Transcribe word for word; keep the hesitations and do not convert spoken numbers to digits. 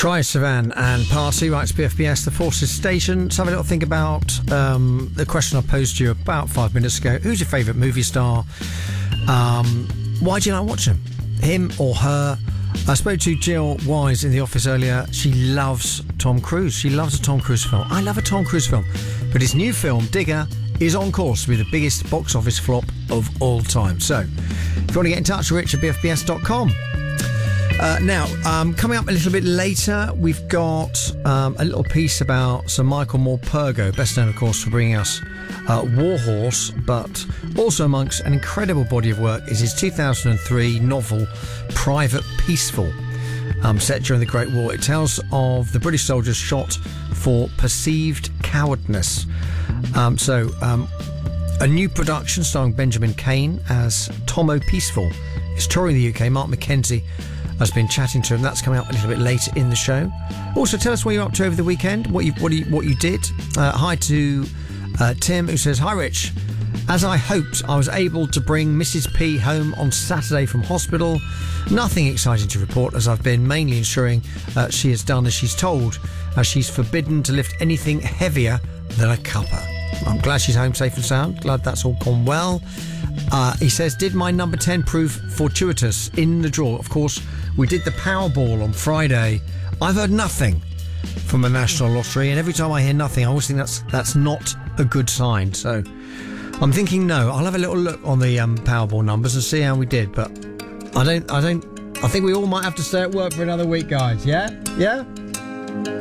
Troye Sivan and Party, right to B F B S, the Forces Station. Let's have a little think about um, the question I posed to you about five minutes ago. Who's your favourite movie star? Um, why do you like watching him? Him or her? I spoke to Jill Wise in the office earlier. She loves Tom Cruise. She loves a Tom Cruise film. I love a Tom Cruise film. But his new film, Digger, is on course to be the biggest box office flop of all time. So, if you want to get in touch, Rich at b f b s dot com. Uh, now, um, coming up a little bit later, we've got um, a little piece about Sir Michael Morpurgo, best known, of course, for bringing us uh, Warhorse, but also amongst an incredible body of work is his two thousand three novel, Private Peaceful, um, set during the Great War. It tells of the British soldiers shot for perceived cowardness. Um, so, um, a new production starring Benjamin Cain as Tomo Peaceful is touring the U K. Mark McKenzie has been chatting to him. That's coming up a little bit later in the show. Also, tell us what you're up to over the weekend, what you what you, what you did. Uh, hi to uh, Tim, who says, "Hi Rich, as I hoped, I was able to bring Missus P home on Saturday from hospital. Nothing exciting to report, as I've been mainly ensuring uh, she has done as she's told, as she's forbidden to lift anything heavier than a cuppa. I'm glad she's home safe and sound. Glad that's all gone well." Uh, he says, "Did my number ten prove fortuitous in the draw?" Of course, we did the Powerball on Friday. I've heard nothing from the National Lottery, and every time I hear nothing, I always think that's that's not a good sign. So I'm thinking no. I'll have a little look on the um, Powerball numbers and see how we did. But I don't. I don't. I think we all might have to stay at work for another week, guys. Yeah, yeah.